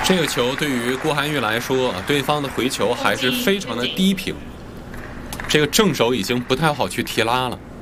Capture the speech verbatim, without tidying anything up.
这个球对于郭涵玉来说啊，对方的回球还是非常的低平，这个正手已经不太好去提拉了。